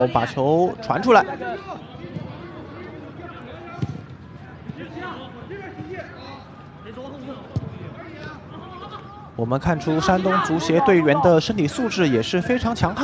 把球传出来。我们看出山东足协队员的身体素质也是非常强悍。